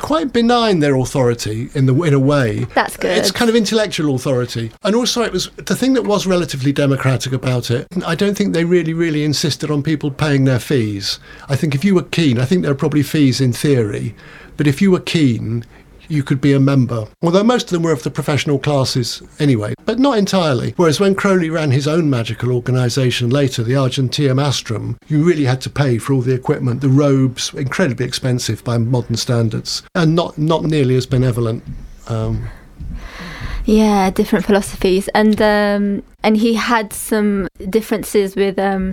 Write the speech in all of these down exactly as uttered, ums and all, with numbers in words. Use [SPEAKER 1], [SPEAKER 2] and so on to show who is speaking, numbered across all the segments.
[SPEAKER 1] quite benign, their authority, in the in a way.
[SPEAKER 2] That's good.
[SPEAKER 1] It's kind of intellectual authority. And also it was the thing that was relatively democratic about it. I don't think they really, really insisted on people paying their fees. I think if you were keen, I think there are probably fees in theory, but if you were keen, you could be a member. Although most of them were of the professional classes anyway, but not entirely. Whereas when Crowley ran his own magical organisation later, the Argenteum Astrum, you really had to pay for all the equipment, the robes, incredibly expensive by modern standards, and not, not nearly as benevolent. Um,
[SPEAKER 2] yeah, different philosophies. And um, and he had some differences with um,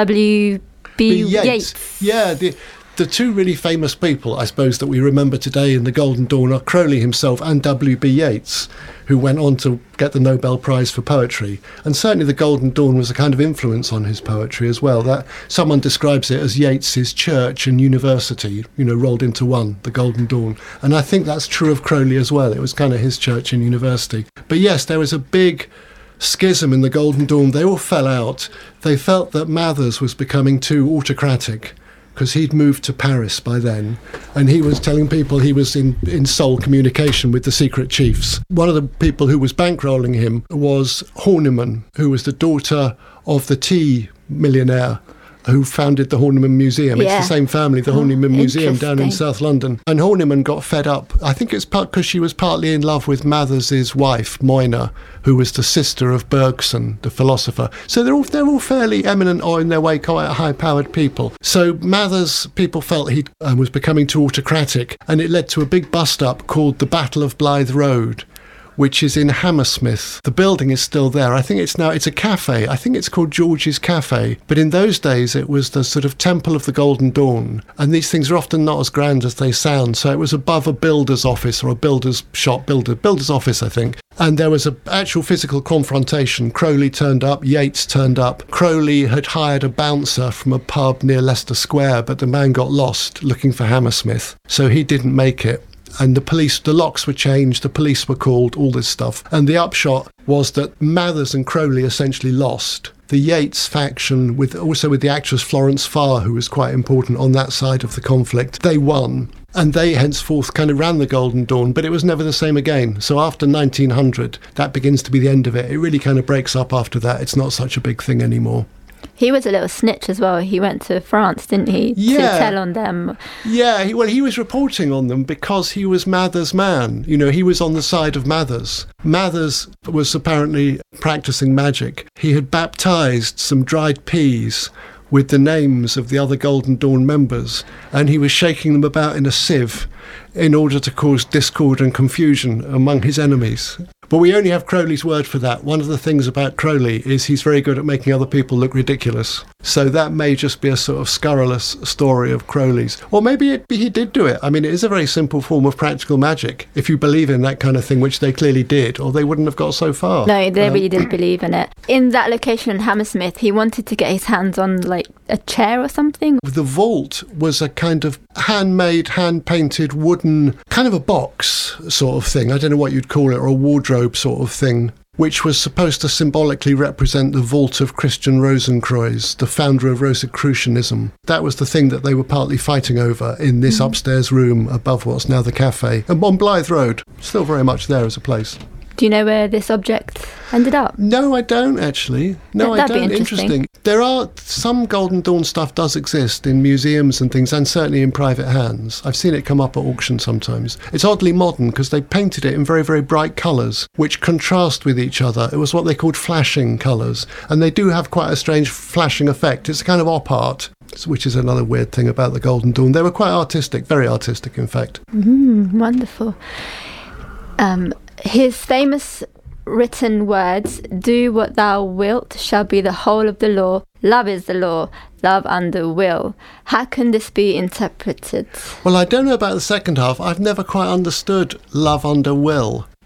[SPEAKER 2] W B
[SPEAKER 1] Yeats.
[SPEAKER 2] Yeats.
[SPEAKER 1] Yeah, the... The two really famous people, I suppose, that we remember today in the Golden Dawn are Crowley himself and W B Yeats, who went on to get the Nobel Prize for Poetry. And certainly the Golden Dawn was a kind of influence on his poetry as well. That someone describes it as Yeats's church and university, you know, rolled into one, the Golden Dawn. And I think that's true of Crowley as well. It was kind of his church and university. But yes, there was a big schism in the Golden Dawn. They all fell out. They felt that Mathers was becoming too autocratic, because he'd moved to Paris by then, and he was telling people he was in, in sole communication with the secret chiefs. One of the people who was bankrolling him was Horniman, who was the daughter of the tea millionaire who founded the Horniman Museum.
[SPEAKER 2] Yeah.
[SPEAKER 1] It's the same family, the
[SPEAKER 2] Oh,
[SPEAKER 1] Horniman Museum down in
[SPEAKER 2] interesting.
[SPEAKER 1] South London. And Horniman got fed up. I think it's part because she was partly in love with Mathers's wife, Moyna, who was the sister of Bergson, the philosopher. So they're all they're all fairly eminent or in their way quite high-powered people. So Mathers, people felt he um, was becoming too autocratic, and it led to a big bust-up called the Battle of Blythe Road, which is in Hammersmith. The building is still there. I think it's now, it's a cafe. I think it's called George's Cafe. But in those days, it was the sort of Temple of the Golden Dawn. And these things are often not as grand as they sound. So it was above a builder's office or a builder's shop, builder, builder's office, I think. And there was an actual physical confrontation. Crowley turned up, Yeats turned up. Crowley had hired a bouncer from a pub near Leicester Square, but the man got lost looking for Hammersmith. So he didn't make it. And the police, the locks were changed, the police were called, all this stuff. And the upshot was that Mathers and Crowley essentially lost. The Yeats faction, with also with the actress Florence Farr, who was quite important on that side of the conflict, they won. And they henceforth kind of ran the Golden Dawn, but it was never the same again. So after nineteen hundred, that begins to be the end of it. It really kind of breaks up after that. It's not such a big thing anymore.
[SPEAKER 2] He was a little snitch as well. He went to France, didn't he,
[SPEAKER 1] Yeah.
[SPEAKER 2] to tell on them.
[SPEAKER 1] Yeah, he, well, he was reporting on them because he was Mathers' man. You know, he was on the side of Mathers. Mathers was apparently practicing magic. He had baptised some dried peas with the names of the other Golden Dawn members, and he was shaking them about in a sieve in order to cause discord and confusion among his enemies. But we only have Crowley's word for that. One of the things about Crowley is he's very good at making other people look ridiculous. So that may just be a sort of scurrilous story of Crowley's. Or maybe it, he did do it. I mean, it is a very simple form of practical magic, if you believe in that kind of thing, which they clearly did, or they wouldn't have got so far.
[SPEAKER 2] No, they
[SPEAKER 1] Um,
[SPEAKER 2] really did believe in it. In that location in Hammersmith, he wanted to get his hands on, like, a chair or something.
[SPEAKER 1] The vault was a kind of handmade, hand-painted wooden, kind of a box sort of thing. I don't know what you'd call it, or a wardrobe sort of thing, which was supposed to symbolically represent the vault of Christian Rosenkreuz, the founder of Rosicrucianism. That was the thing that they were partly fighting over in this mm. upstairs room above what's now the cafe. And on Blythe Road, still very much there as a place.
[SPEAKER 2] Do you know where this object ended up?
[SPEAKER 1] No, I don't actually. No,
[SPEAKER 2] That'd
[SPEAKER 1] I don't.
[SPEAKER 2] be interesting.
[SPEAKER 1] There are some Golden Dawn stuff does exist in museums and things, and certainly in private hands. I've seen it come up at auction sometimes. It's oddly modern because they painted it in very, very bright colours, which contrast with each other. It was what they called flashing colours, and they do have quite a strange flashing effect. It's a kind of op art, which is another weird thing about the Golden Dawn. They were quite artistic, very artistic, in fact.
[SPEAKER 2] Mm, wonderful. Um, his famous written words, "Do what thou wilt shall be the whole of the law. Love is the law. Love under will." How can this be interpreted?
[SPEAKER 1] Well, I don't know about the second half. I've never quite understood love under will.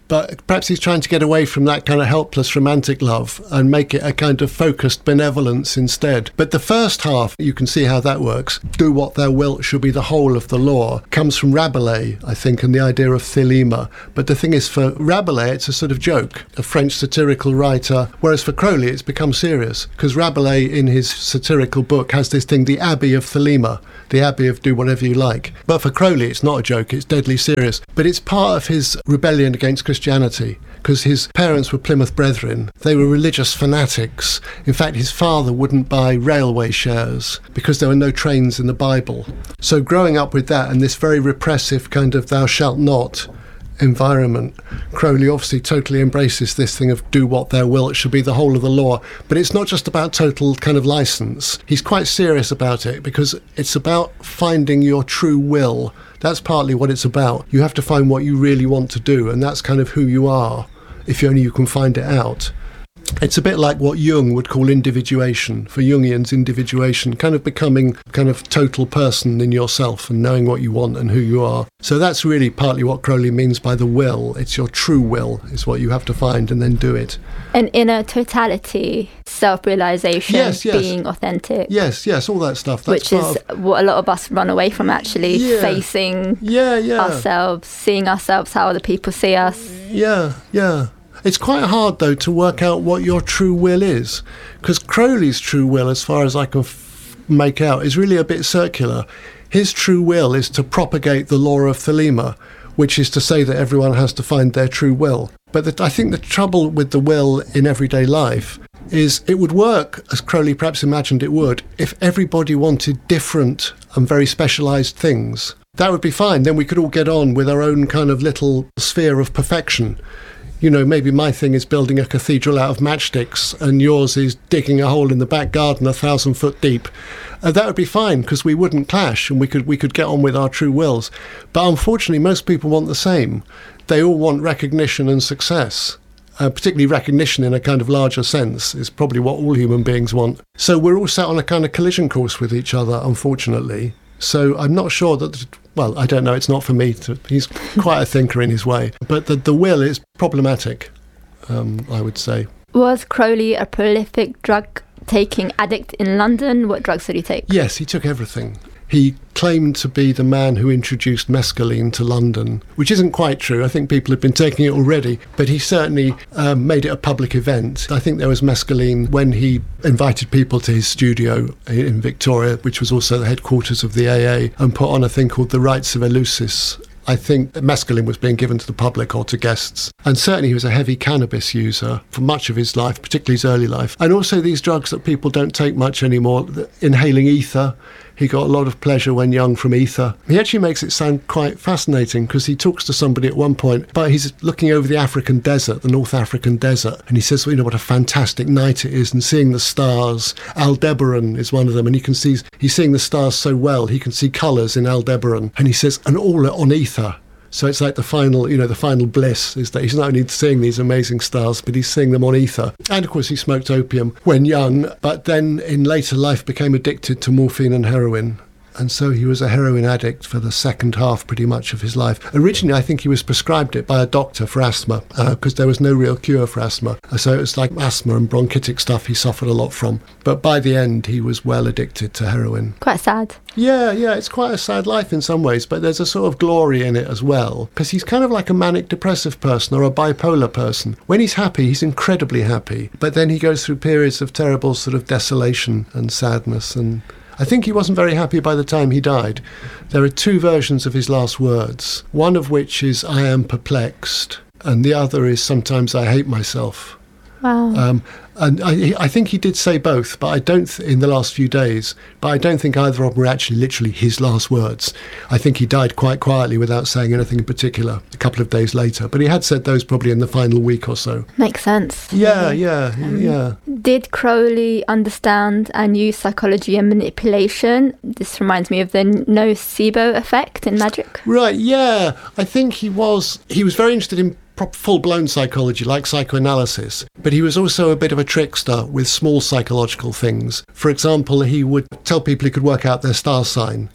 [SPEAKER 1] but perhaps he's trying to get away from that kind of helpless romantic love and make it a kind of focused benevolence instead. But the first half, you can see how that works. Do what thou wilt shall be the whole of the law, comes from Rabelais, I think, and the idea of thelema. But the thing is, for Rabelais, it's a sort of joke, a French satirical writer, whereas for Crowley, it's become serious, because Rabelais, in his satirical book, has this thing, the Abbey of Thelema, the Abbey of do whatever you like. But for Crowley, it's not a joke, it's deadly serious. But it's part of his rebellion against Christianity, because his parents were Plymouth Brethren. They were religious fanatics. In fact, his father wouldn't buy railway shares because there were no trains in the Bible. So growing up with that and this very repressive kind of thou shalt not environment, Crowley obviously totally embraces this thing of do what thou wilt, it should be the whole of the law. But it's not just about total kind of license. He's quite serious about it because it's about finding your true will. That's partly what it's about. You have to find what you really want to do, and that's kind of who you are, if only you can find it out. It's a bit like what Jung would call individuation. For Jungians, individuation, kind of becoming kind of total person in yourself and knowing what you want and who you are. So that's really partly what Crowley means by the will. It's your true will is what you have to find and then do it.
[SPEAKER 2] An inner totality, self-realisation,
[SPEAKER 1] yes, yes.
[SPEAKER 2] being authentic.
[SPEAKER 1] Yes, yes, all that stuff. That's
[SPEAKER 2] which is
[SPEAKER 1] of...
[SPEAKER 2] what a lot of us run away from, actually,
[SPEAKER 1] yeah.
[SPEAKER 2] facing
[SPEAKER 1] yeah, yeah.
[SPEAKER 2] ourselves, seeing ourselves how other people see us.
[SPEAKER 1] Yeah, yeah. It's quite hard, though, to work out what your true will is, because Crowley's true will, as far as I can f- make out, is really a bit circular. His true will is to propagate the law of Thelema, which is to say that everyone has to find their true will. But the, I think the trouble with the will in everyday life is it would work, as Crowley perhaps imagined it would, if everybody wanted different and very specialised things. That would be fine. Then we could all get on with our own kind of little sphere of perfection. You know, maybe my thing is building a cathedral out of matchsticks and yours is digging a hole in the back garden a thousand foot deep. Uh, that would be fine because we wouldn't clash and we could we could get on with our true wills. But unfortunately, most people want the same. They all want recognition and success. Uh, particularly recognition in a kind of larger sense is probably what all human beings want. So we're all sat on a kind of collision course with each other, unfortunately. So I'm not sure that, well, I don't know, it's not for me to, he's quite a thinker in his way, but the, the will is problematic, um, I would say.
[SPEAKER 2] Was Crowley a prolific drug-taking addict in London? What drugs did he take?
[SPEAKER 1] Yes, he took everything. He claimed to be the man who introduced mescaline to London, which isn't quite true. I think people had been taking it already, but he certainly um, made it a public event. I think there was mescaline when he invited people to his studio in Victoria, which was also the headquarters of the A A, and put on a thing called the Rites of Eleusis. I think mescaline was being given to the public or to guests. And certainly he was a heavy cannabis user for much of his life, particularly his early life. And also these drugs that people don't take much anymore, inhaling ether. He got a lot of pleasure when young from ether. He actually makes it sound quite fascinating because he talks to somebody at one point, but he's looking over the African desert, the North African desert, and he says, well, you know, what a fantastic night it is, and seeing the stars. Aldebaran is one of them, and he can see, he's seeing the stars so well, he can see colours in Aldebaran. And he says, and all on ether. So it's like the final, you know, the final bliss is that he's not only seeing these amazing stars, but he's seeing them on ether. And of course he smoked opium when young, but then in later life became addicted to morphine and heroin. And so he was a heroin addict for the second half pretty much of his life. Originally, I think he was prescribed it by a doctor for asthma because uh, there was no real cure for asthma. So it was like asthma and bronchitic stuff he suffered a lot from. But by the end, he was well addicted to heroin.
[SPEAKER 2] Quite sad.
[SPEAKER 1] Yeah, yeah, it's quite a sad life in some ways, but there's a sort of glory in it as well. Because he's kind of like a manic depressive person or a bipolar person. When he's happy, he's incredibly happy. But then he goes through periods of terrible sort of desolation and sadness, and I think he wasn't very happy by the time he died. There are two versions of his last words, one of which is, I am perplexed, and the other is, sometimes I hate myself.
[SPEAKER 2] Wow.
[SPEAKER 1] Um, and I, I think he did say both, but I don't, th- in the last few days, but I don't think either of them were actually literally his last words. I think he died quite quietly without saying anything in particular a couple of days later, but he had said those probably in the final week or so.
[SPEAKER 2] Makes sense.
[SPEAKER 1] Yeah, yeah, um, yeah.
[SPEAKER 2] Did Crowley understand and use psychology and manipulation? This reminds me of the nocebo effect in magic.
[SPEAKER 1] Right, yeah. I think he was, he was very interested in full-blown psychology, like psychoanalysis, but he was also a bit of a trickster with small psychological things. For example, he would tell people he could work out their star sign.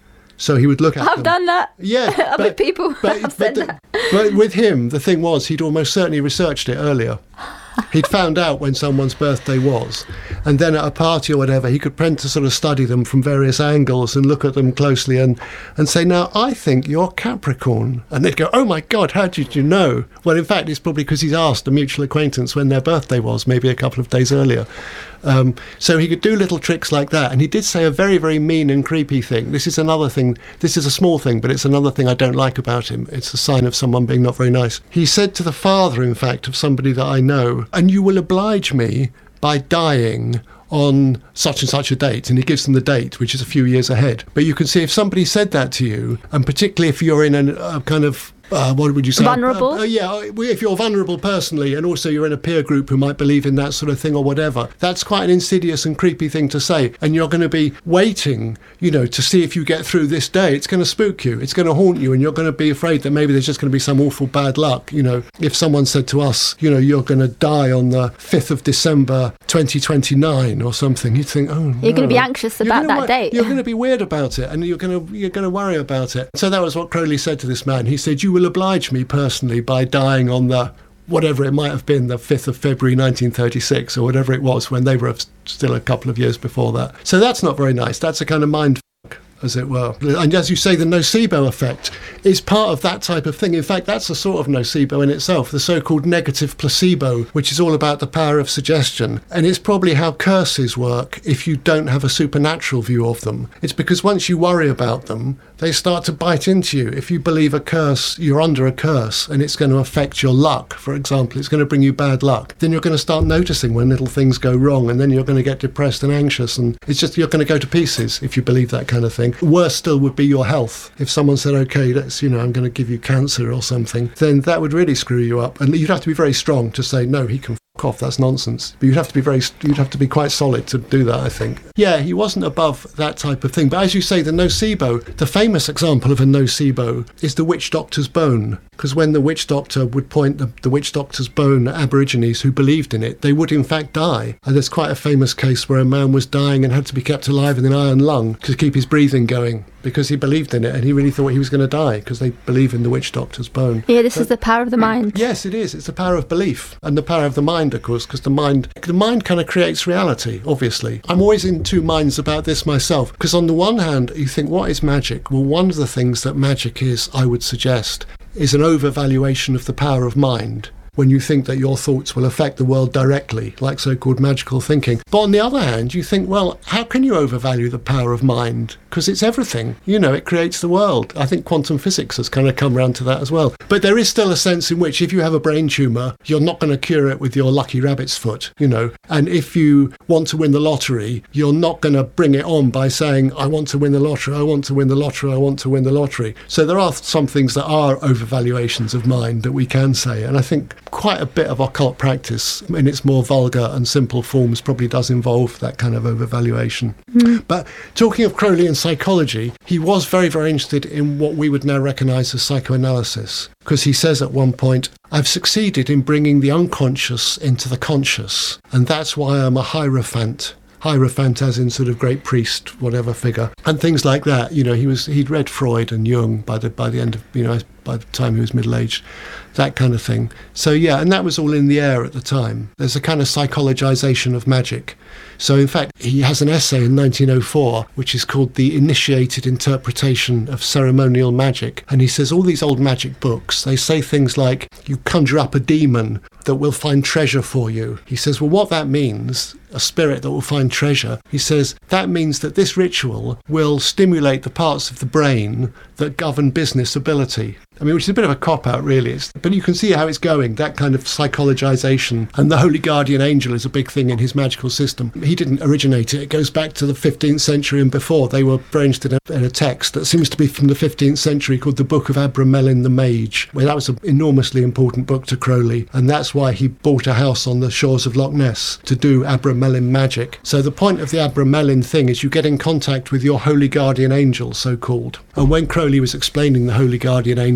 [SPEAKER 1] So he would look at
[SPEAKER 2] I've
[SPEAKER 1] them.
[SPEAKER 2] done that.
[SPEAKER 1] Yeah.
[SPEAKER 2] I'm
[SPEAKER 1] but,
[SPEAKER 2] with people.
[SPEAKER 1] But,
[SPEAKER 2] I've said
[SPEAKER 1] but,
[SPEAKER 2] that.
[SPEAKER 1] but with him, the thing was, he'd almost certainly researched it earlier. He'd found out when someone's birthday was, and then at a party or whatever, he could tend to sort of study them from various angles and look at them closely and, and say, now, I think you're Capricorn. And they'd go, oh my God, how did you know? Well, in fact, it's probably because he's asked a mutual acquaintance when their birthday was, maybe a couple of days earlier. Um, so he could do little tricks like that. And he did say a very, very mean and creepy thing. This is another thing. This is a small thing, but it's another thing I don't like about him. It's a sign of someone being not very nice. He said to the father, in fact, of somebody that I know, and you will oblige me by dying on such and such a date, and he gives them the date, which is a few years ahead. But you can see if somebody said that to you, and particularly if you're in a, a kind of Uh, what would you say?
[SPEAKER 2] Vulnerable?
[SPEAKER 1] Uh, uh, yeah, if you're vulnerable personally, and also you're in a peer group who might believe in that sort of thing or whatever, that's quite an insidious and creepy thing to say. And you're going to be waiting, you know, to see if you get through this day. It's going to spook you. It's going to haunt you, and you're going to be afraid that maybe there's just going to be some awful bad luck. You know, if someone said to us, you know, you're going to die on the fifth of December twenty twenty-nine or something, you'd think, oh,
[SPEAKER 2] You're
[SPEAKER 1] no.
[SPEAKER 2] going to be anxious
[SPEAKER 1] You're
[SPEAKER 2] about
[SPEAKER 1] gonna
[SPEAKER 2] that
[SPEAKER 1] wor-
[SPEAKER 2] date.
[SPEAKER 1] You're going to be weird about it, and you're going to you're going to worry about it. So that was what Crowley said to this man. He said, you will oblige me personally by dying on the, whatever it might have been, the fifth of February nineteen thirty-six, or whatever it was, when they were still a couple of years before that. So that's not very nice. That's a kind of mind fuck, as it were. And as you say, the nocebo effect is part of that type of thing. In fact, that's a sort of nocebo in itself, the so-called negative placebo, which is all about the power of suggestion. And it's probably how curses work if you don't have a supernatural view of them. It's because once you worry about them, they start to bite into you. If you believe a curse, you're under a curse, and it's going to affect your luck, for example, it's going to bring you bad luck, then you're going to start noticing when little things go wrong, and then you're going to get depressed and anxious, and it's just, you're going to go to pieces if you believe that kind of thing. Worse still would be your health. If someone said, okay, let's, you know, I'm going to give you cancer or something, then that would really screw you up. And you'd have to be very strong to say, no, he can f*** off, that's nonsense. But you'd have to be very, you'd have to be quite solid to do that, I think. Yeah, he wasn't above that type of thing. But as you say, the nocebo, the famous example of a nocebo is the witch doctor's bone. Because when the witch doctor would point the, the witch doctor's bone at Aborigines who believed in it, they would in fact die. And there's quite a famous case where a man was dying and had to be kept alive with an iron lung to keep his breathing going, because he believed in it and he really thought he was going to die because they believe in the witch doctor's bone.
[SPEAKER 2] Yeah, this
[SPEAKER 1] but,
[SPEAKER 2] is the power of the mind.
[SPEAKER 1] Yes, it is. It's the power of belief and the power of the mind, of course, because the mind, the mind kind of creates reality, obviously. I'm always in two minds about this myself, because on the one hand, you think, what is magic? Well, one of the things that magic is, I would suggest, is an overvaluation of the power of mind. When you think that your thoughts will affect the world directly, like so-called magical thinking. But on the other hand, you think, well, how can you overvalue the power of mind? Because it's everything. You know, it creates the world. I think quantum physics has kind of come round to that as well. But there is still a sense in which if you have a brain tumour, you're not going to cure it with your lucky rabbit's foot, you know. And if you want to win the lottery, you're not going to bring it on by saying, I want to win the lottery, I want to win the lottery, I want to win the lottery. So there are some things that are overvaluations of mind that we can say. And I think quite a bit of occult practice in its more vulgar and simple forms probably does involve that kind of overvaluation. Mm. But talking of Crowley and psychology, he was very, very interested in what we would now recognise as psychoanalysis, because he says at one point, I've succeeded in bringing the unconscious into the conscious, and that's why I'm a hierophant. Hierophant as in sort of great priest, whatever figure, and things like that. You know, he was he'd read Freud and Jung by the by the end of, you know, by the time he was middle-aged, that kind of thing. So yeah, and that was all in the air at the time. There's a kind of psychologization of magic. So in fact, he has an essay in nineteen oh four, which is called The Initiated Interpretation of Ceremonial Magic. And he says all these old magic books, they say things like, you conjure up a demon that will find treasure for you. He says, well, what that means, a spirit that will find treasure, he says, that means that this ritual will stimulate the parts of the brain that govern business ability. I mean, which is a bit of a cop-out, really. It's, but you can see how it's going, that kind of psychologization. And the Holy Guardian Angel is a big thing in his magical system. He didn't originate it. It goes back to the fifteenth century and before. They were branched in a, in a text that seems to be from the fifteenth century called the Book of Abramelin the Mage. Well, that was an enormously important book to Crowley. And that's why he bought a house on the shores of Loch Ness to do Abramelin magic. So the point of the Abramelin thing is you get in contact with your Holy Guardian Angel, so-called. And when Crowley was explaining the Holy Guardian Angel,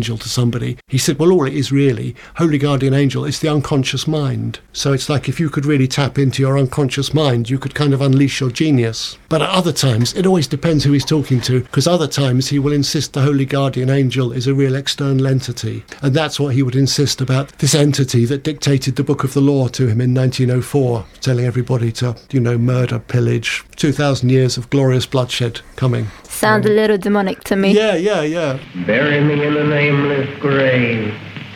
[SPEAKER 1] angel to somebody, he said, well, all it is really, holy guardian angel, is the unconscious mind. So it's like if you could really tap into your unconscious mind, you could kind of unleash your genius. But at other times, it always depends who he's talking to, because other times he will insist the holy guardian angel is a real external entity. And that's what he would insist about, this entity that dictated the book of the law to him in nineteen oh four, telling everybody to, you know, murder, pillage, two thousand years of glorious bloodshed coming.
[SPEAKER 2] Sounds um, a little demonic to me.
[SPEAKER 1] Yeah, yeah, yeah.
[SPEAKER 3] Bury me in a nameless grave.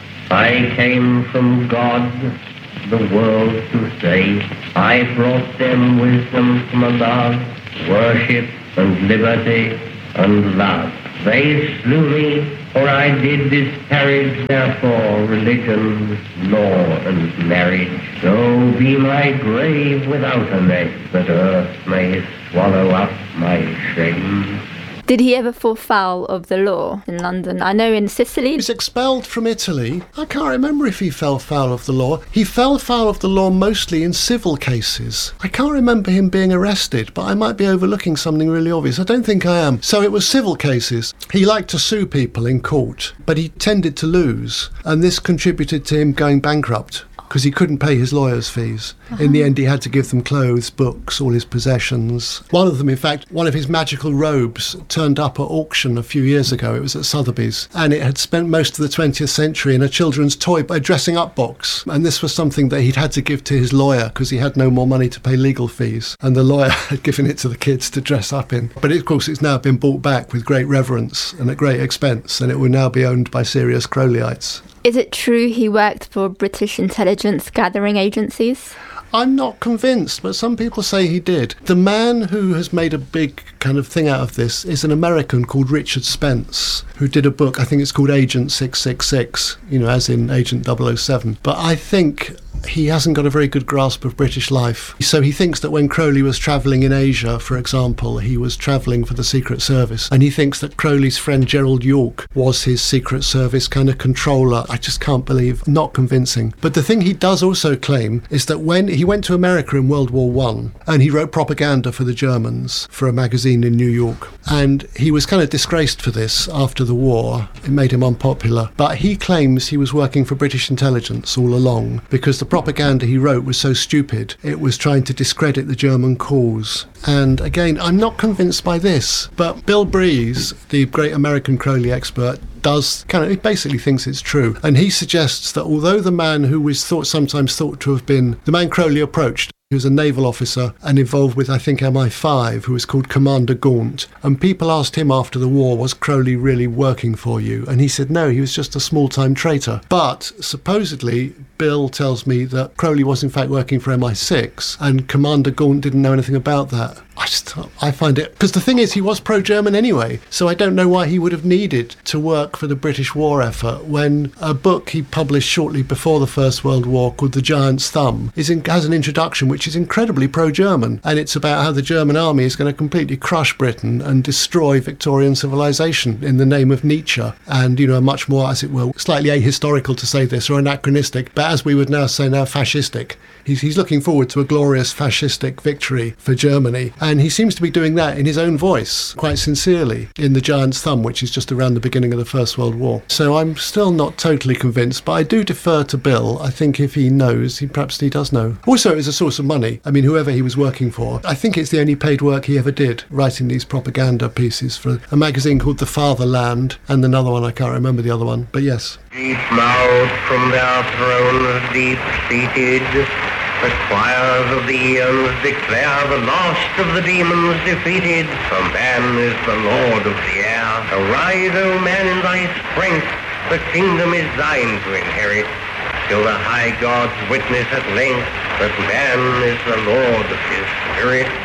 [SPEAKER 3] I came from God, the world to save. I brought them wisdom from above, worship and liberty and love. They slew me, for I did disparage therefore religion, law and marriage. So be my grave without a name, that earth may swallow up my shame.
[SPEAKER 2] Did he ever fall foul of the law in London? I know in Sicily...
[SPEAKER 1] He was expelled from Italy. I can't remember if he fell foul of the law. He fell foul of the law mostly in civil cases. I can't remember him being arrested, but I might be overlooking something really obvious. I don't think I am. So it was civil cases. He liked to sue people in court, but he tended to lose, and this contributed to him going bankrupt, because he couldn't pay his lawyers' fees. Uh-huh. In the end, he had to give them clothes, books, all his possessions. One of them, in fact, one of his magical robes turned up at auction a few years ago. It was at Sotheby's, and it had spent most of the twentieth century in a children's toy, a dressing-up box. And this was something that he'd had to give to his lawyer because he had no more money to pay legal fees. And the lawyer had given it to the kids to dress up in. But, of course, it's now been bought back with great reverence and at great expense, and it will now be owned by serious Crowleyites.
[SPEAKER 2] Is it true he worked for British intelligence gathering agencies?
[SPEAKER 1] I'm not convinced, but some people say he did. The man who has made a big kind of thing out of this is an American called Richard Spence, who did a book, I think it's called Agent six six six, you know, as in Agent double oh seven. But I think he hasn't got a very good grasp of British life. So he thinks that when Crowley was travelling in Asia, for example, he was travelling for the Secret Service, and he thinks that Crowley's friend Gerald York was his Secret Service kind of controller. I just can't believe, not convincing. But the thing he does also claim is that when he went to America in World War One, and he wrote propaganda for the Germans for a magazine in New York, and he was kind of disgraced for this after the war. It made him unpopular. But he claims he was working for British intelligence all along, because the propaganda he wrote was so stupid. It was trying to discredit the German cause. And again, I'm not convinced by this, but Bill Breeze, the great American Crowley expert, does kind of, he basically thinks it's true. And he suggests that although the man who was thought sometimes thought to have been the man Crowley approached, he was a naval officer and involved with, I think, M I five, who was called Commander Gaunt. And people asked him after the war, was Crowley really working for you? And he said, no, he was just a small-time traitor. But supposedly, Bill tells me that Crowley was in fact working for M I six, and Commander Gaunt didn't know anything about that. I just, I find it, because the thing is, he was pro-German anyway, so I don't know why he would have needed to work for the British war effort when a book he published shortly before the First World War called The Giant's Thumb is in, has an introduction which is incredibly pro-German, and it's about how the German army is going to completely crush Britain and destroy Victorian civilization in the name of Nietzsche, and, you know, much more, as it were, slightly ahistorical to say this, or anachronistic, but as we would now say now, fascistic. He's, he's looking forward to a glorious fascistic victory for Germany. And he seems to be doing that in his own voice, quite sincerely, in The Giant's Thumb, which is just around the beginning of the First World War. So I'm still not totally convinced, but I do defer to Bill. I think if he knows, he perhaps he does know. Also, it was a source of money. I mean, whoever he was working for, I think it's the only paid work he ever did, writing these propaganda pieces for a magazine called The Fatherland, and another one, I can't remember the other one, but yes.
[SPEAKER 3] Deep-mouthed from their thrones, deep-seated, the choirs of the eons declare the last of the demons defeated. For man is the lord of the air. Arise, O man, in thy strength. The kingdom is thine to inherit. Till the high gods witness at length that man is the lord of his spirit.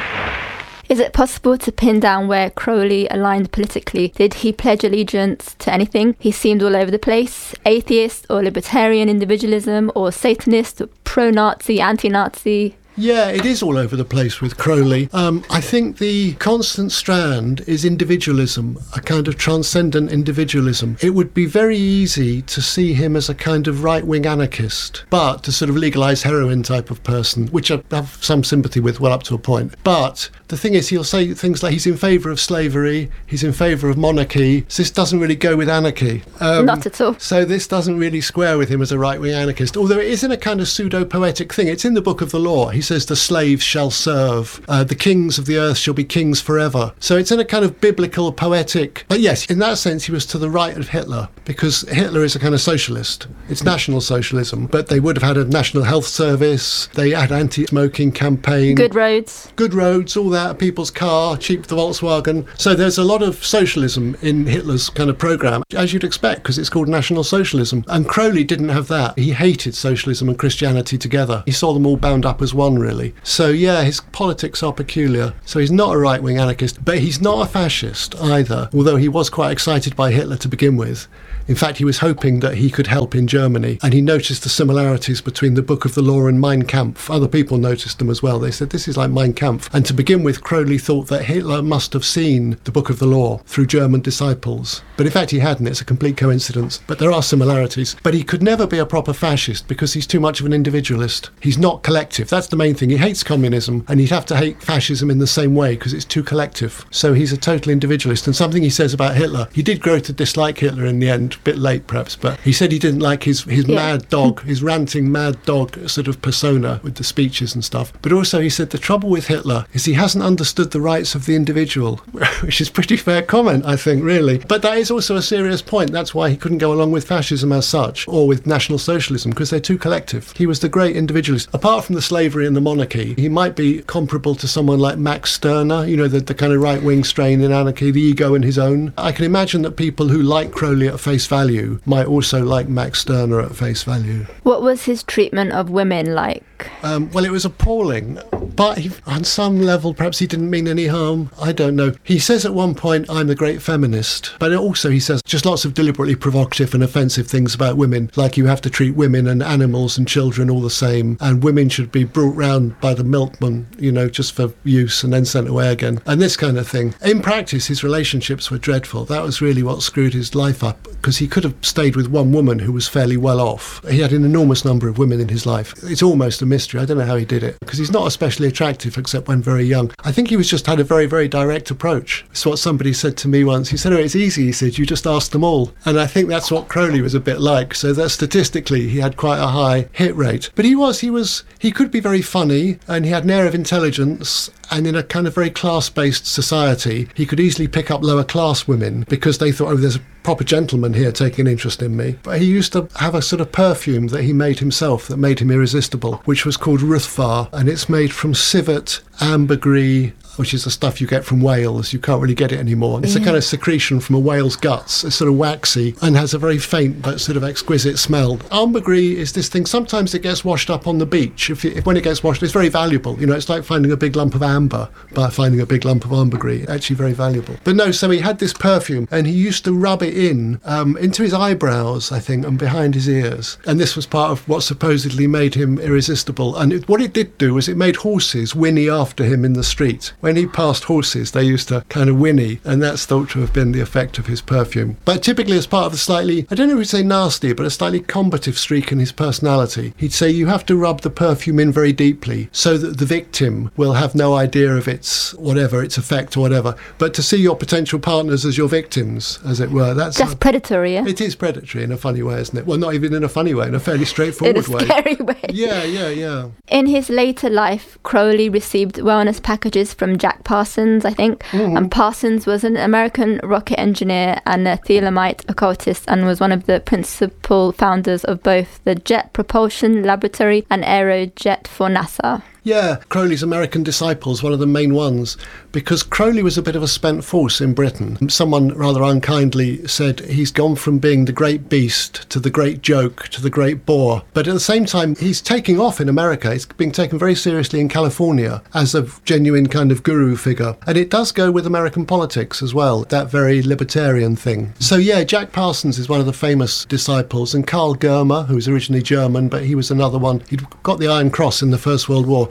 [SPEAKER 2] Is it possible to pin down where Crowley aligned politically? Did he pledge allegiance to anything? He seemed all over the place. Atheist or libertarian individualism or Satanist or pro-Nazi, anti-Nazi?
[SPEAKER 1] Yeah, it is all over the place with Crowley. Um, I think the constant strand is individualism, a kind of transcendent individualism. It would be very easy to see him as a kind of right-wing anarchist, but to sort of legalise heroin type of person, which I have some sympathy with, well up to a point. But the thing is, he'll say things like he's in favour of slavery, he's in favour of monarchy. So this doesn't really go with anarchy. Um,
[SPEAKER 2] Not at all.
[SPEAKER 1] So this doesn't really square with him as a right-wing anarchist, although it is in a kind of pseudo-poetic thing. It's in the Book of the Law. He says the slaves shall serve, uh, the kings of the earth shall be kings forever. So it's in a kind of biblical, poetic... But yes, in that sense, he was to the right of Hitler, because Hitler is a kind of socialist. It's National Socialism, but they would have had a National Health Service, they had anti-smoking campaign.
[SPEAKER 2] Good roads.
[SPEAKER 1] Good roads, all that, a people's car, cheap the Volkswagen. So there's a lot of socialism in Hitler's kind of programme, as you'd expect, because it's called National Socialism. And Crowley didn't have that. He hated socialism and Christianity together. He saw them all bound up as one, really. So yeah, his politics are peculiar. So he's not a right-wing anarchist, but he's not a fascist either, although he was quite excited by Hitler to begin with. In fact, he was hoping that he could help in Germany, and he noticed the similarities between the Book of the Law and Mein Kampf. Other people noticed them as well. They said, this is like Mein Kampf. And to begin with, Crowley thought that Hitler must have seen the Book of the Law through German disciples. But in fact, he hadn't. It's a complete coincidence. But there are similarities. But he could never be a proper fascist because he's too much of an individualist. He's not collective. That's the main thing. He hates communism, and he'd have to hate fascism in the same way because it's too collective. So he's a total individualist. And something he says about Hitler, he did grow to dislike Hitler in the end, a bit late perhaps, but he said he didn't like his, his
[SPEAKER 2] yeah.
[SPEAKER 1] mad dog, his ranting mad dog sort of persona with the speeches and stuff. But also he said the trouble with Hitler is he hasn't understood the rights of the individual, which is a pretty fair comment, I think, really. But that is also a serious point. That's why he couldn't go along with fascism as such, or with National Socialism, because they're too collective. He was the great individualist. Apart from the slavery and the monarchy, he might be comparable to someone like Max Stirner, you know, the, the kind of right-wing strain in anarchy, the ego in his own. I can imagine that people who like Crowley at face value might also like Max Stirner at face value.
[SPEAKER 2] What was his treatment of women like?
[SPEAKER 1] Um, well, it was appalling, but he, on some level, perhaps he didn't mean any harm. I don't know. He says at one point, I'm the great feminist, but also he says just lots of deliberately provocative and offensive things about women, like you have to treat women and animals and children all the same, and women should be brought round by the milkman, you know, just for use and then sent away again, and this kind of thing. In practice, his relationships were dreadful. That was really what screwed his life up, because he could have stayed with one woman who was fairly well off. He had an enormous number of women in his life. It's almost a mystery. I don't know how he did it, because he's not especially attractive except when very young. I think he was just had a very, very direct approach. It's what somebody said to me once. He said, oh, it's easy. He said, you just ask them all. And I think that's what Crowley was a bit like. So that statistically, he had quite a high hit rate. But he was, he was, he could be very funny, and he had an air of intelligence, and in a kind of very class-based society, he could easily pick up lower class women because they thought, oh, there's a proper gentleman here taking an interest in me. But he used to have a sort of perfume that he made himself that made him irresistible, which was called Ruthvar, and it's made from civet, ambergris, which is the stuff you get from whales. You can't really get it anymore. It's
[SPEAKER 2] yeah.
[SPEAKER 1] a kind of secretion from a whale's guts. It's sort of waxy and has a very faint but sort of exquisite smell. Ambergris is this thing, sometimes it gets washed up on the beach. If, it, if When it gets washed, it's very valuable. You know, it's like finding a big lump of amber by finding a big lump of ambergris. Actually very valuable. But no, so he had this perfume, and he used to rub it in, um, into his eyebrows, I think, and behind his ears. And this was part of what supposedly made him irresistible. And it, what it did do was it made horses whinny after him in the street. When he passed horses, they used to kind of whinny, and that's thought to have been the effect of his perfume. But typically as part of the slightly, I don't know if he'd say nasty, but a slightly combative streak in his personality, he'd say you have to rub the perfume in very deeply so that the victim will have no idea of its whatever, its effect or whatever. But to see your potential partners as your victims, as it were, that's...
[SPEAKER 2] That's a, predatory, yeah?
[SPEAKER 1] It is predatory in a funny way, isn't it? Well, not even in a funny way, in a fairly straightforward
[SPEAKER 2] in a
[SPEAKER 1] way.
[SPEAKER 2] scary way.
[SPEAKER 1] Yeah, yeah, yeah.
[SPEAKER 2] In his later life, Crowley received wellness packages from Jack Parsons, I think. Mm-hmm. And Parsons was an American rocket engineer and a Thelemite occultist, and was one of the principal founders of both the Jet Propulsion Laboratory and Aerojet for NASA.
[SPEAKER 1] Yeah, Crowley's American disciples, one of the main ones, because Crowley was a bit of a spent force in Britain. Someone rather unkindly said he's gone from being the great beast to the great joke to the great bore. But at the same time, he's taking off in America. He's being taken very seriously in California as a genuine kind of guru figure. And it does go with American politics as well, that very libertarian thing. So yeah, Jack Parsons is one of the famous disciples, and Karl Germer, who was originally German, but he was another one. He'd got the Iron Cross in the First World War.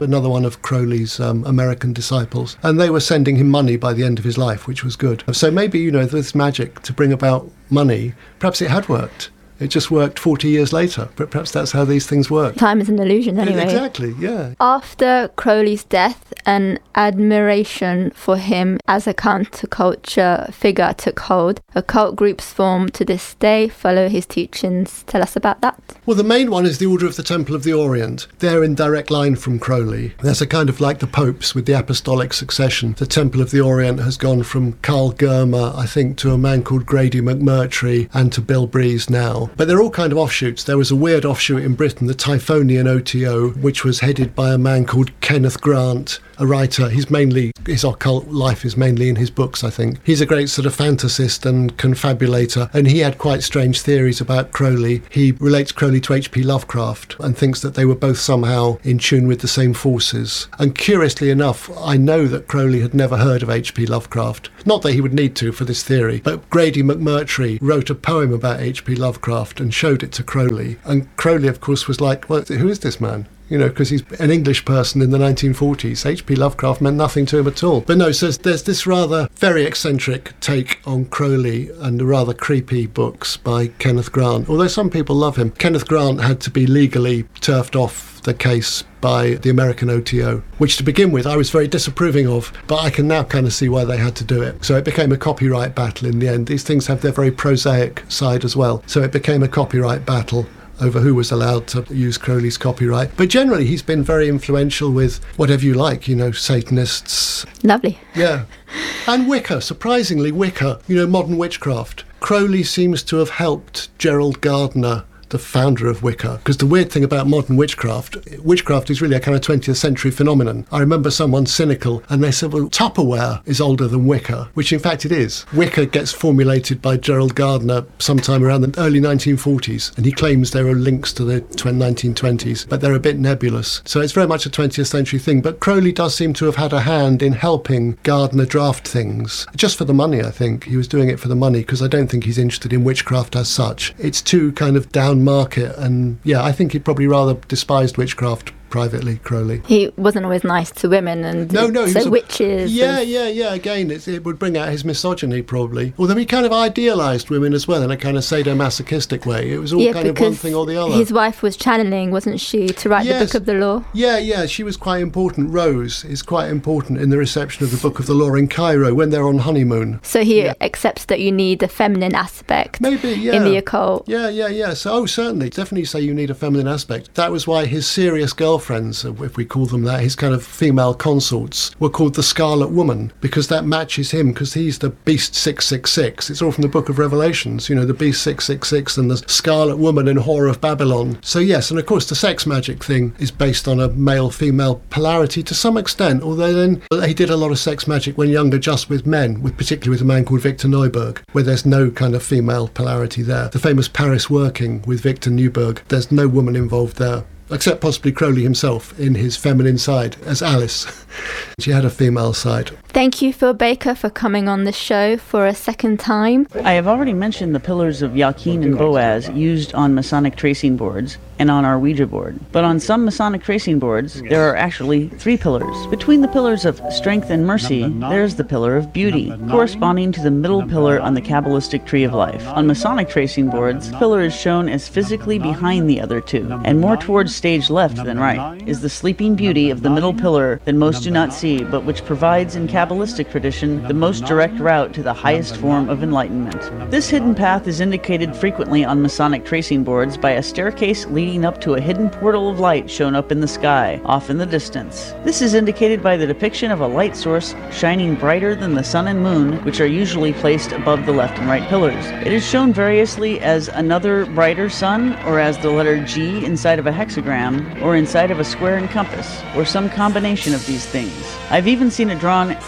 [SPEAKER 1] another one of Crowley's um, American disciples. And they were sending him money by the end of his life, which was good. So maybe, you know, this magic to bring about money, perhaps it had worked. It just worked forty years later, but perhaps that's how these things work.
[SPEAKER 2] Time is an illusion anyway.
[SPEAKER 1] Exactly, yeah.
[SPEAKER 2] After Crowley's death, an admiration for him as a counterculture figure took hold. Occult groups formed to this day, follow his teachings. Tell us about that.
[SPEAKER 1] Well, the main one is the Order of the Temple of the Orient. They're in direct line from Crowley. That's a kind of like the popes with the apostolic succession. The Temple of the Orient has gone from Carl Germer, I think, to a man called Grady McMurtry and to Bill Breeze now. But they're all kind of offshoots. There was a weird offshoot in Britain, the Typhonian O T O, which was headed by a man called Kenneth Grant, a writer. He's mainly, his occult life is mainly in his books, I think. He's a great sort of fantasist and confabulator, and he had quite strange theories about Crowley. He relates Crowley to H P Lovecraft and thinks that they were both somehow in tune with the same forces. And curiously enough, I know that Crowley had never heard of H P Lovecraft. Not that he would need to for this theory, but Grady McMurtry wrote a poem about H P Lovecraft and showed it to Crowley. And Crowley, of course, was like, well, who is this man? You know, because he's an English person in the nineteen forties. H P Lovecraft meant nothing to him at all. But no, so there's this rather very eccentric take on Crowley and the rather creepy books by Kenneth Grant. Although some people love him, Kenneth Grant had to be legally turfed off the case by the American O T O, which to begin with I was very disapproving of, but I can now kind of see why they had to do it. So it became a copyright battle in the end. These things have their very prosaic side as well. So it became a copyright battle over who was allowed to use Crowley's copyright. But generally he's been very influential with whatever you like, you know, Satanists.
[SPEAKER 2] Lovely.
[SPEAKER 1] Yeah. And Wicca, surprisingly Wicca, you know, modern witchcraft. Crowley seems to have helped Gerald Gardner, the founder of Wicca, because the weird thing about modern witchcraft, witchcraft is really a kind of twentieth century phenomenon. I remember someone cynical and they said, well, Tupperware is older than Wicca, which in fact it is. Wicca gets formulated by Gerald Gardner sometime around the early nineteen forties, and he claims there are links to the nineteen twenties, but they're a bit nebulous. So it's very much a twentieth century thing, but Crowley does seem to have had a hand in helping Gardner draft things, just for the money, I think. He was doing it for the money, because I don't think he's interested in witchcraft as such. It's too kind of down market, and yeah, I think he probably rather despised witchcraft privately, Crowley.
[SPEAKER 2] He wasn't always nice to women, and
[SPEAKER 1] no, no,
[SPEAKER 2] so
[SPEAKER 1] a,
[SPEAKER 2] witches.
[SPEAKER 1] Yeah,
[SPEAKER 2] and...
[SPEAKER 1] yeah, yeah. Again, it's, it would bring out his misogyny, probably. Although he kind of idealised women as well in a kind of sadomasochistic way. It was all
[SPEAKER 2] yeah,
[SPEAKER 1] kind of one thing or the other.
[SPEAKER 2] His wife was channeling, wasn't she, to write
[SPEAKER 1] yes.
[SPEAKER 2] the Book of the Law?
[SPEAKER 1] Yeah, yeah, she was quite important. Rose is quite important in the reception of the Book of the Law in Cairo when they're on honeymoon.
[SPEAKER 2] So he
[SPEAKER 1] yeah.
[SPEAKER 2] accepts that you need the feminine aspect
[SPEAKER 1] Maybe, yeah.
[SPEAKER 2] in the occult.
[SPEAKER 1] Yeah, yeah, yeah. So, oh, certainly. Definitely say you need a feminine aspect. That was why his serious girlfriends, if we call them that, his kind of female consorts, were called the Scarlet Woman, because that matches him, because he's the Beast six six six. It's all from the Book of Revelations, you know, the Beast six six six and the Scarlet Woman in Whore of Babylon. So yes, and of course the sex magic thing is based on a male-female polarity to some extent, although then he did a lot of sex magic when younger just with men, with particularly with a man called Victor Neuburg, where there's no kind of female polarity there. The famous Paris Working with Victor Neuburg, there's no woman involved there, except possibly Crowley himself in his feminine side as Alice. She had a female side.
[SPEAKER 2] Thank you, Phil Baker, for coming on the show for a second time.
[SPEAKER 4] I have already mentioned the pillars of Jachin and Boaz used on Masonic tracing boards and on our Ouija board. But on some Masonic tracing boards, there are actually three pillars. Between the pillars of strength and mercy, there's the pillar of beauty, corresponding to the middle pillar on the Kabbalistic tree of life. On Masonic tracing boards, the pillar is shown as physically behind the other two, and more towards stage left than right, is the sleeping beauty of the middle pillar that most do not see, but which provides in Kabbalistic tradition the most direct route to the highest form of enlightenment. This hidden path is indicated frequently on Masonic tracing boards by a staircase leading up to a hidden portal of light shown up in the sky, off in the distance. This is indicated by the depiction of a light source shining brighter than the sun and moon, which are usually placed above the left and right pillars. It is shown variously as another brighter sun, or as the letter G inside of a hexagram, or inside of a square and compass, or some combination of these things. I've even seen it drawn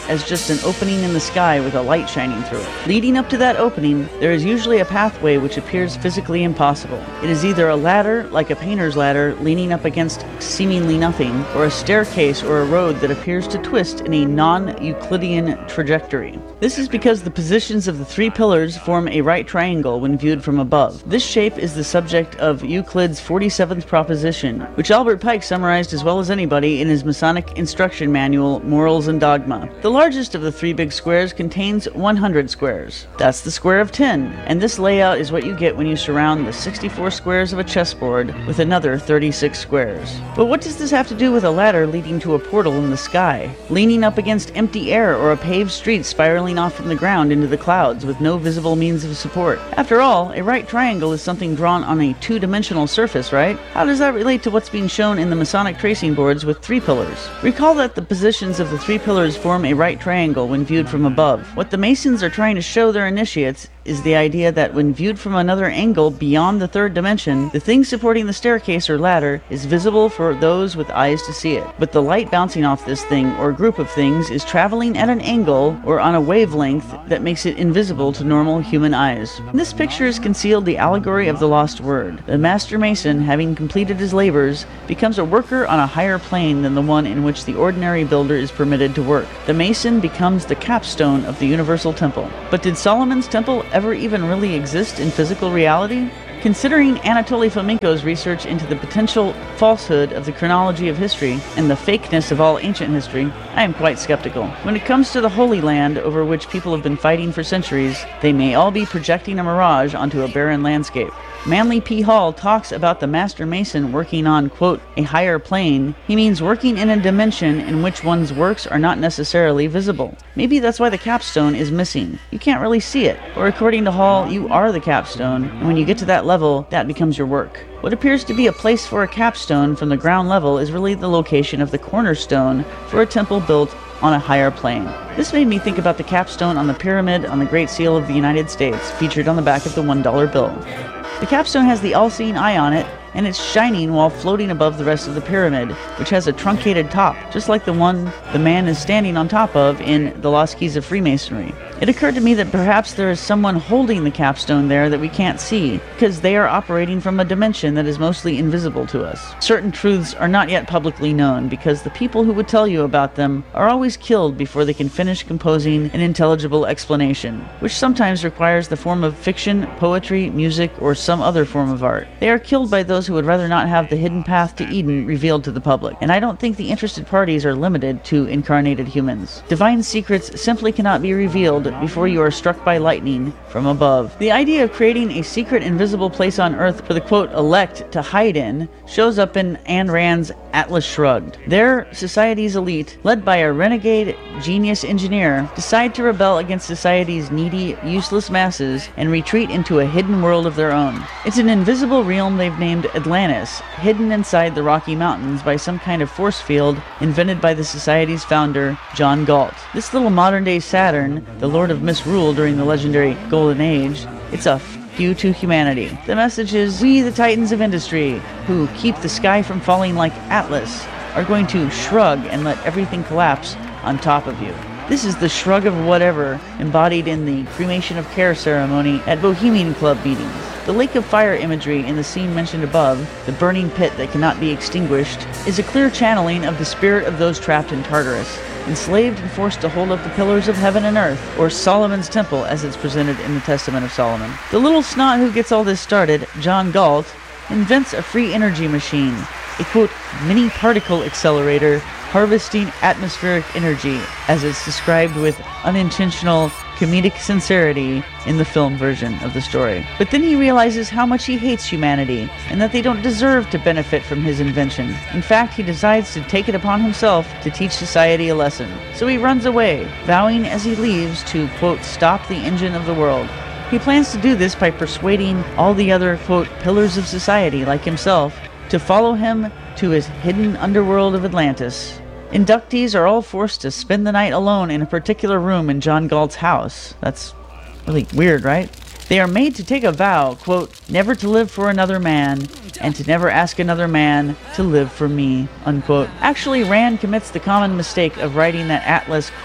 [SPEAKER 4] as just an opening in the sky with a light shining through it. Leading up to that opening, there is usually a pathway which appears physically impossible. It is either a ladder, like a painter's ladder, leaning up against seemingly nothing, or a staircase or a road that appears to twist in a non-Euclidean trajectory. This is because the positions of the three pillars form a right triangle when viewed from above. This shape is the subject of Euclid's forty-seventh proposition, which Albert Pike summarized as well as anybody in his Masonic instruction manual, Morals and Dogma. The largest of the three big squares contains one hundred squares. That's the square of ten, and this layout is what you get when you surround the sixty-four squares of a chessboard with another thirty-six squares. But what does this have to do with a ladder leading to a portal in the sky, leaning up against empty air or a paved street spiraling off from the ground into the clouds with no visible means of support? After all, a right triangle is something drawn on a two-dimensional surface, right? How does that relate to what's being shown in the Masonic tracing boards with three pillars? Recall that the positions of the three pillars form a right triangle when viewed from above. What the Masons are trying to show their initiates is the idea that when viewed from another angle beyond the third dimension, the thing supporting the staircase or ladder is visible for those with eyes to see it. But the light bouncing off this thing or group of things is traveling at an angle or on a wavelength that makes it invisible to normal human eyes. In this picture is concealed the allegory of the lost word. The master mason, having completed his labors, becomes a worker on a higher plane than the one in which the ordinary builder is permitted to work. The mason becomes the capstone of the universal temple. But did Solomon's temple ever even really exist in physical reality? Considering Anatoly Fomenko's research into the potential falsehood of the chronology of history and the fakeness of all ancient history, I am quite skeptical. When it comes to the Holy Land over which people have been fighting for centuries, they may all be projecting a mirage onto a barren landscape. Manly P. Hall talks about the Master Mason working on, quote, a higher plane. He means working in a dimension in which one's works are not necessarily visible. Maybe that's why the capstone is missing. You can't really see it. Or according to Hall, you are the capstone, and when you get to that level, that becomes your work. What appears to be a place for a capstone from the ground level is really the location of the cornerstone for a temple built on a higher plane. This made me think about the capstone on the pyramid on the Great Seal of the United States, featured on the back of the one dollar bill. The capstone has the all-seeing eye on it, and it's shining while floating above the rest of the pyramid, which has a truncated top, just like the one the man is standing on top of in The Lost Keys of Freemasonry. It occurred to me that perhaps there is someone holding the capstone there that we can't see, because they are operating from a dimension that is mostly invisible to us. Certain truths are not yet publicly known, because the people who would tell you about them are always killed before they can finish composing an intelligible explanation, which sometimes requires the form of fiction, poetry, music, or some other form of art. They are killed by those who would rather not have the hidden path to Eden revealed to the public, and I don't think the interested parties are limited to incarnated humans. Divine secrets simply cannot be revealed before you are struck by lightning from above. The idea of creating a secret invisible place on Earth for the quote elect to hide in shows up in Ayn Rand's Atlas Shrugged. There, society's elite, led by a renegade genius engineer, decide to rebel against society's needy, useless masses and retreat into a hidden world of their own. It's an invisible realm they've named Atlantis, hidden inside the Rocky Mountains by some kind of force field invented by the society's founder, John Galt. This little modern-day Saturn, the Lord of Misrule during the legendary Golden Age, it's a f*** you to humanity. The message is, we the titans of industry, who keep the sky from falling like Atlas, are going to shrug and let everything collapse on top of you. This is the shrug of whatever embodied in the cremation of care ceremony at Bohemian Club meetings. The lake of fire imagery in the scene mentioned above, the burning pit that cannot be extinguished, is a clear channeling of the spirit of those trapped in Tartarus, enslaved and forced to hold up the pillars of heaven and earth, or Solomon's temple as it's presented in the Testament of Solomon. The little snot who gets all this started, John Galt, invents a free energy machine, a quote, mini particle accelerator harvesting atmospheric energy, as it's described with unintentional comedic sincerity in the film version of the story. But then he realizes how much he hates humanity, and that they don't deserve to benefit from his invention. In fact, he decides to take it upon himself to teach society a lesson. So he runs away, vowing as he leaves to, quote, stop the engine of the world. He plans to do this by persuading all the other, quote, pillars of society, like himself, to follow him to his hidden underworld of Atlantis. Inductees are all forced to spend the night alone in a particular room in John Galt's house. That's really weird, right? They are made to take a vow, quote, never to live for another man, and to never ask another man to live for me, unquote. Actually, Rand commits the common mistake of writing that Atlas, quote,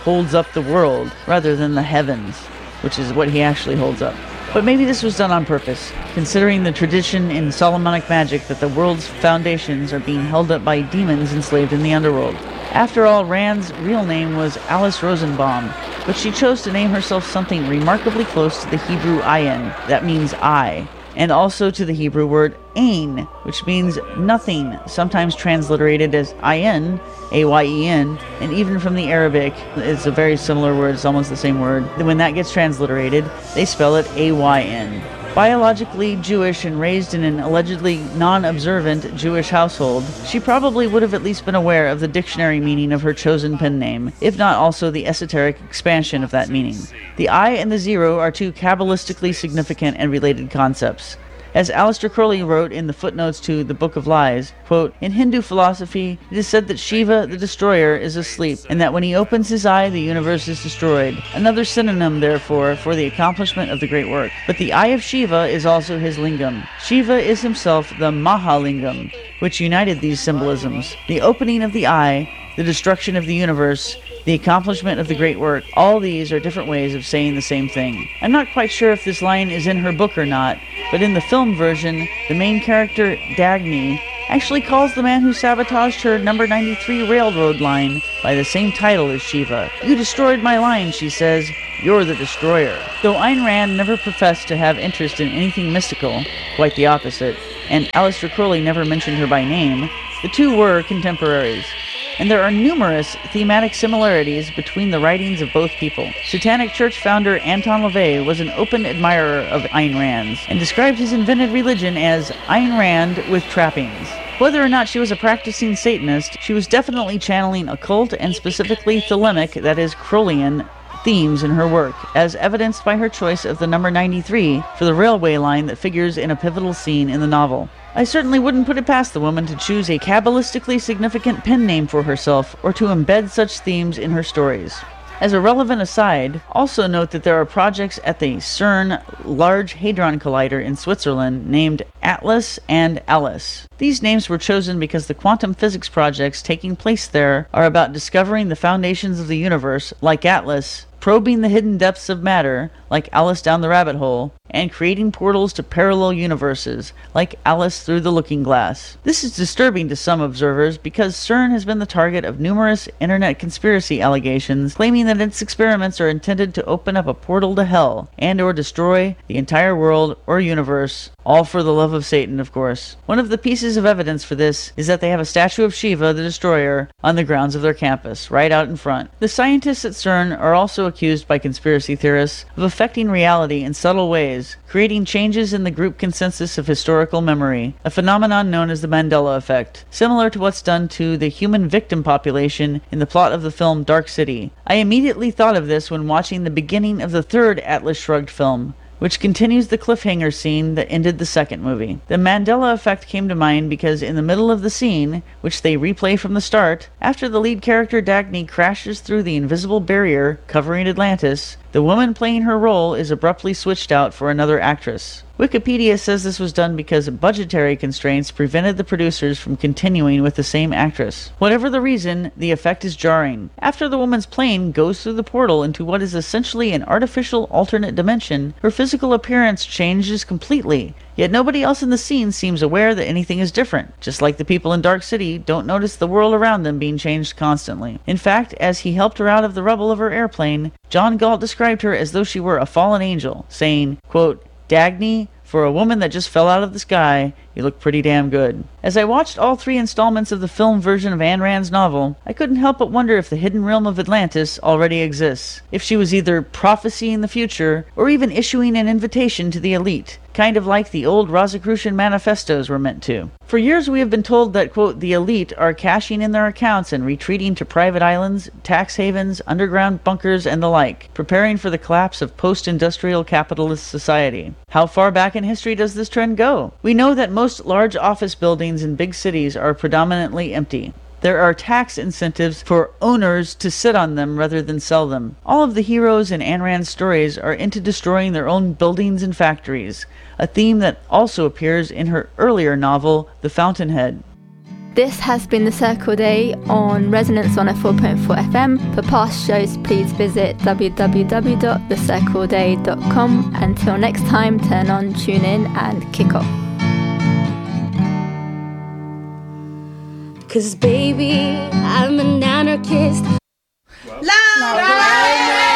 [SPEAKER 4] holds up the world rather than the heavens, which is what he actually holds up. But maybe this was done on purpose, considering the tradition in Solomonic magic that the world's foundations are being held up by demons enslaved in the underworld. After all, Rand's real name was Alice Rosenbaum, but she chose to name herself something remarkably close to the Hebrew ayin, that means eye, and also to the Hebrew word ain, which means nothing, sometimes transliterated as ayin, A Y E N, and even from the Arabic, it's a very similar word, it's almost the same word. When that gets transliterated, they spell it A Y N. Biologically Jewish and raised in an allegedly non-observant Jewish household, she probably would have at least been aware of the dictionary meaning of her chosen pen name, if not also the esoteric expansion of that meaning. The I and the zero are two Kabbalistically significant and related concepts. As Aleister Crowley wrote in the footnotes to The Book of Lies, quote, "In Hindu philosophy, it is said that Shiva, the destroyer, is asleep, and that when he opens his eye, the universe is destroyed. Another synonym, therefore, for the accomplishment of the great work. But the eye of Shiva is also his lingam. Shiva is himself the Mahalingam, which united these symbolisms. The opening of the eye, the destruction of the universe, the accomplishment of the great work, all these are different ways of saying the same thing." I'm not quite sure if this line is in her book or not, but in the film version, the main character, Dagny, actually calls the man who sabotaged her number ninety-three railroad line by the same title as Shiva. "You destroyed my line," she says. "You're the destroyer." Though Ayn Rand never professed to have interest in anything mystical, quite the opposite, and Aleister Crowley never mentioned her by name, the two were contemporaries. And there are numerous thematic similarities between the writings of both people. Satanic Church founder Anton LaVey was an open admirer of Ayn Rand's and described his invented religion as Ayn Rand with trappings. Whether or not she was a practicing Satanist, she was definitely channeling occult and specifically Thelemic, that is Crowleyan, themes in her work, as evidenced by her choice of the number ninety-three for the railway line that figures in a pivotal scene in the novel. I certainly wouldn't put it past the woman to choose a Kabbalistically significant pen name for herself or to embed such themes in her stories. As a relevant aside, also note that there are projects at the CERN Large Hadron Collider in Switzerland named Atlas and Alice. These names were chosen because the quantum physics projects taking place there are about discovering the foundations of the universe, like Atlas, probing the hidden depths of matter, like Alice down the rabbit hole, and creating portals to parallel universes, like Alice through the looking glass. This is disturbing to some observers because CERN has been the target of numerous internet conspiracy allegations claiming that its experiments are intended to open up a portal to hell and or destroy the entire world or universe, all for the love of Satan, of course. One of the pieces of evidence for this is that they have a statue of Shiva, the destroyer, on the grounds of their campus, right out in front. The scientists at CERN are also accused by conspiracy theorists of affecting reality in subtle ways, creating changes in the group consensus of historical memory, a phenomenon known as the Mandela effect, similar to what's done to the human victim population in the plot of the film Dark City. I immediately thought of this when watching the beginning of the third Atlas Shrugged film, which continues the cliffhanger scene that ended the second movie. The Mandela effect came to mind because in the middle of the scene, which they replay from the start, after the lead character Dagny crashes through the invisible barrier covering Atlantis, the woman playing her role is abruptly switched out for another actress. Wikipedia says this was done because budgetary constraints prevented the producers from continuing with the same actress. Whatever the reason, the effect is jarring. After the woman's plane goes through the portal into what is essentially an artificial alternate dimension, her physical appearance changes completely. Yet nobody else in the scene seems aware that anything is different, just like the people in Dark City don't notice the world around them being changed constantly. In fact, as he helped her out of the rubble of her airplane, John Galt described her as though she were a fallen angel, saying, quote, "Dagny, for a woman that just fell out of the sky, you look pretty damn good." As I watched all three installments of the film version of Ayn Rand's novel, I couldn't help but wonder if the hidden realm of Atlantis already exists. If she was either prophesying the future, or even issuing an invitation to the elite, kind of like the old Rosicrucian manifestos were meant to. For years we have been told that, quote, the elite are cashing in their accounts and retreating to private islands, tax havens, underground bunkers, and the like, preparing for the collapse of post-industrial capitalist society. How far back in history does this trend go? We know that most large office buildings in big cities are predominantly empty. There are tax incentives for owners to sit on them rather than sell them. All of the heroes in Ayn Rand's stories are into destroying their own buildings and factories, a theme that also appears in her earlier novel, The Fountainhead.
[SPEAKER 2] This has been The Circle Day on Resonance one oh four point four F M. For past shows, please visit w w w dot the circle day dot com. Until next time, turn on, tune in, and kick off.
[SPEAKER 5] 'Cause baby, I'm an anarchist.